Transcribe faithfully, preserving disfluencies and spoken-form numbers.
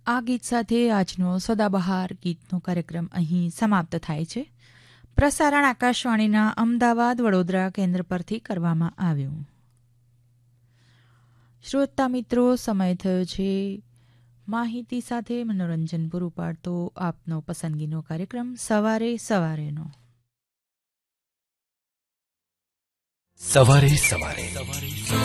આ ગીત સાથે આજનો સદાબહાર ગીતનો કાર્યક્રમ અહીં સમાપ્ત થાય છે. પ્રસારણ આકાશવાણીના અમદાવાદ વડોદરા કેન્દ્ર પરથી કરવામાં આવ્યું. શ્રોતા મિત્રો, સમય થયો છે માહિતી સાથે મનોરંજન પૂરું પાડતો આપનો પસંદગીનો કાર્યક્રમ સવારે સવારેનો. સવારે સવારે